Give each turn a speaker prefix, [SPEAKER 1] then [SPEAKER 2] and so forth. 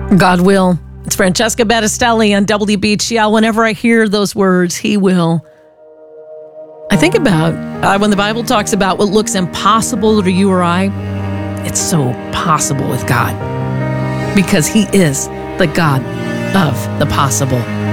[SPEAKER 1] God will. It's Francesca Battistelli on WBGL. Whenever I hear those words, He will, I think about when the Bible talks about what looks impossible to you or I, it's so possible with God because He is the God of the possible.